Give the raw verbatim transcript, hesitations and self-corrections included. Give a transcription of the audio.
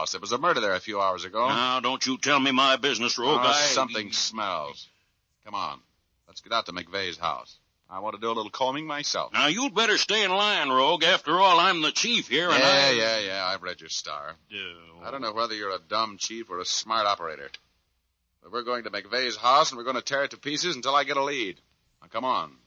house. There was a murder there a few hours ago. Now, don't you tell me my business, Rogue. Oh, I... something smells. Come on. Let's get out to McVeigh's house. I want to do a little combing myself. Now, you'd better stay in line, Rogue. After all, I'm the chief here, and yeah, I... Yeah, yeah, yeah. I've read your star. Oh. I don't know whether you're a dumb chief or a smart operator. But we're going to McVeigh's house, and we're going to tear it to pieces until I get a lead. Now, come on.